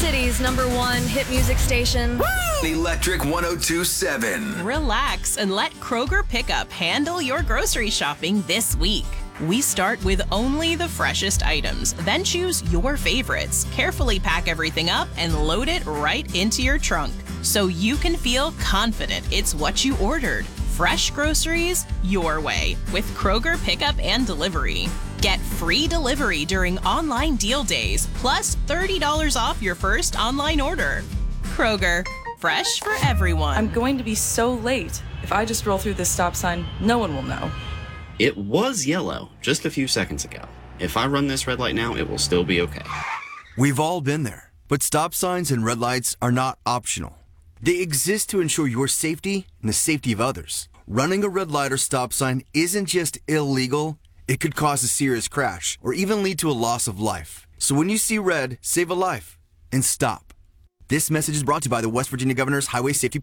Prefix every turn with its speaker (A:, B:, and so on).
A: City's #1 hit music station.
B: Electric 102.7.
C: Relax and let Kroger Pickup handle your grocery shopping this week. We start with only the freshest items, then choose your favorites, carefully pack everything up, and load it right into your trunk so you can feel confident it's what you ordered. Fresh groceries your way with Kroger Pickup and Delivery. Get free delivery during online deal days, plus $30 off your first online order. Kroger, fresh for everyone.
D: I'm going to be so late. If I just roll through this stop sign, no one will know.
E: It was yellow just a few seconds ago. If I run this red light now, it will still be okay.
F: We've all been there, but stop signs and red lights are not optional. They exist to ensure your safety and the safety of others. Running a red light or stop sign isn't just illegal, it could cause a serious crash or even lead to a loss of life. So when you see red, save a life and stop. This message is brought to you by the West Virginia Governor's Highway Safety